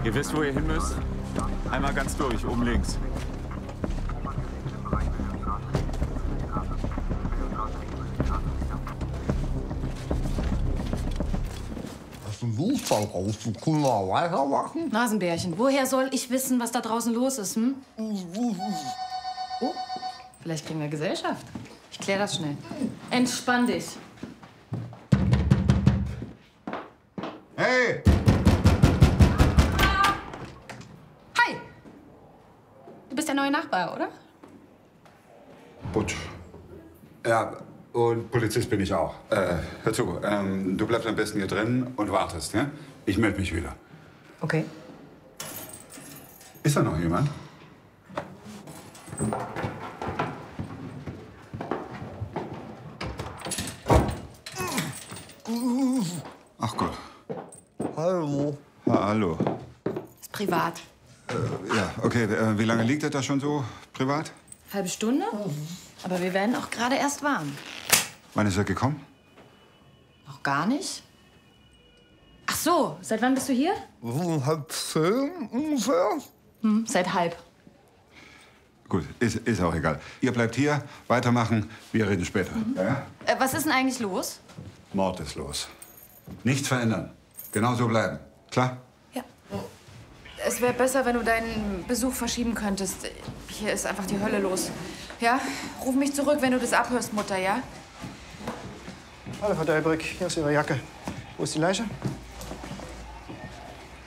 Ihr wisst, wo ihr hin müsst? Einmal ganz durch, oben links. Was ist denn los da draußen? Können wir weitermachen? Nasenbärchen, woher soll ich wissen, was da draußen los ist, hm? Oh, vielleicht kriegen wir Gesellschaft. Ich klär das schnell. Entspann dich. Hey! Hi! Du bist der neue Nachbar, oder? Butch. Ja, und Polizist bin ich auch. Hör zu, du bleibst am besten hier drin und wartest, ja? Ich melde mich wieder. Okay. Ist da noch jemand? Ach Gott. Hallo. Hallo. Ist privat. Ja, okay. Wie lange liegt das da schon so privat? Halbe Stunde? Aber wir werden auch gerade erst warm. Wann ist er gekommen? Noch gar nicht? Ach so, seit wann bist du hier? Um 9:30 ungefähr. Seit halb. Gut, ist auch egal. Ihr bleibt hier, weitermachen, wir reden später. Ja? Was ist denn eigentlich los? Mord ist los. Nichts verändern. Genau so bleiben. Klar? Ja. Es wäre besser, wenn du deinen Besuch verschieben könntest. Hier ist einfach die Hölle los. Ja? Ruf mich zurück, wenn du das abhörst, Mutter, ja? Hallo, Frau Delbrück. Hier ist Ihre Jacke. Wo ist die Leiche?